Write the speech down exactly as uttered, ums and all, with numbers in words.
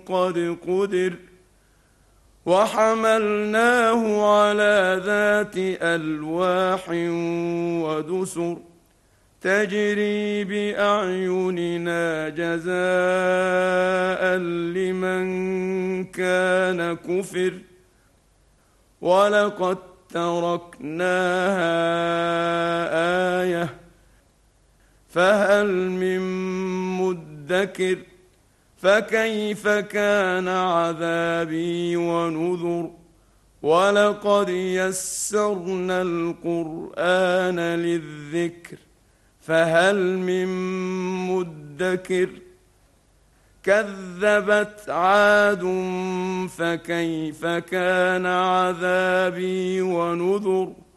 قد قدر وحملناه على ذات ألواح ودسر تجري بأعيننا جزاء لمن كان كفر ولقد تركناها آية فهل من مدكر فكيف كان عذابي ونذر ولقد يسرنا القرآن للذكر فهل من مدكر كذبت عاد فكيف كان عذابي ونذر